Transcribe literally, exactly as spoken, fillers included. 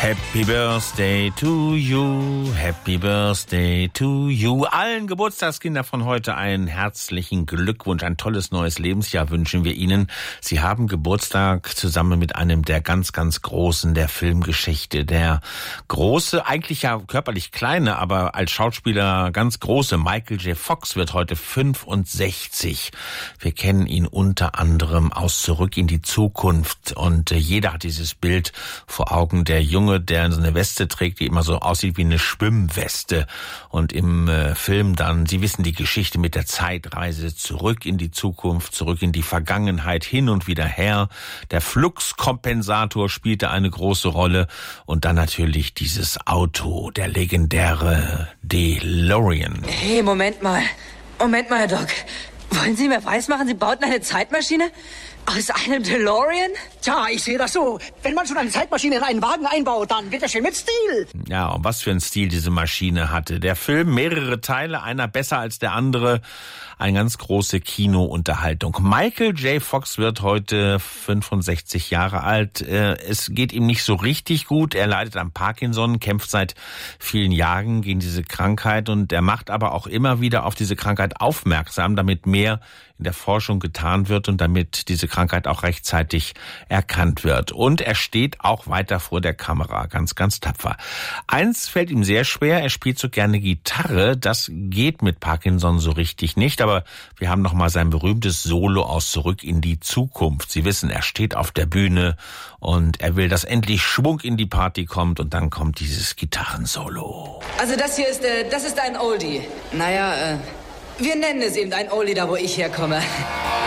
Happy Birthday to you, Happy Birthday to you. Allen Geburtstagskindern von heute einen herzlichen Glückwunsch, ein tolles neues Lebensjahr wünschen wir Ihnen. Sie haben Geburtstag zusammen mit einem der ganz, ganz Großen der Filmgeschichte. Der große, eigentlich ja körperlich kleine, aber als Schauspieler ganz große Michael J. Fox wird heute fünfundsechzig. Wir kennen ihn unter anderem aus Zurück in die Zukunft und jeder hat dieses Bild vor Augen, der Junge, der so eine Weste trägt, die immer so aussieht wie eine Schwimmweste. Und im äh, Film dann, Sie wissen die Geschichte mit der Zeitreise zurück in die Zukunft, zurück in die Vergangenheit, hin und wieder her. Der Fluxkompensator spielte eine große Rolle. Und dann natürlich dieses Auto, der legendäre DeLorean. Hey, Moment mal. Moment mal, Herr Doc. Wollen Sie mir weismachen, Sie bauten eine Zeitmaschine? Aus einem DeLorean? Tja, ich sehe das so. Wenn man schon eine Zeitmaschine in einen Wagen einbaut, dann wird das schön mit Stil. Ja, und was für ein Stil diese Maschine hatte. Der Film, mehrere Teile, einer besser als der andere. Eine ganz große Kinounterhaltung. Michael J. Fox wird heute fünfundsechzig Jahre alt. Es geht ihm nicht so richtig gut. Er leidet an Parkinson, kämpft seit vielen Jahren gegen diese Krankheit und er macht aber auch immer wieder auf diese Krankheit aufmerksam, damit mehr in der Forschung getan wird und damit diese Krankheit auch rechtzeitig erkannt wird. Und er steht auch weiter vor der Kamera, ganz, ganz tapfer. Eins fällt ihm sehr schwer, er spielt so gerne Gitarre. Das geht mit Parkinson so richtig nicht, aber wir haben noch mal sein berühmtes Solo aus Zurück in die Zukunft. Sie wissen, er steht auf der Bühne und er will, dass endlich Schwung in die Party kommt und dann kommt dieses Gitarrensolo. Also das hier ist, äh, das ist ein Oldie. Naja, äh, wir nennen es eben ein Oldie, da wo ich herkomme.